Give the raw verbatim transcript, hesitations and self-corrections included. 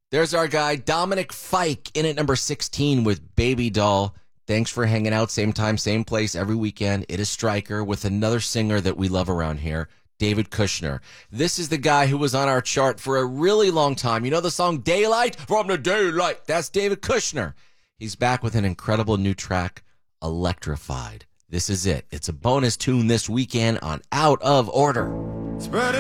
There's our guy, Dominic Fike, in at number sixteen with Baby Doll. Thanks for hanging out. Same time, same place every weekend. It is Stryker with another singer that we love around here, David Kushner. This is the guy who was on our chart for a really long time. You know the song Daylight? From the Daylight. That's David Kushner. He's back with an incredible new track, Electrified. This is it. It's a bonus tune this weekend on Out of Order. Spread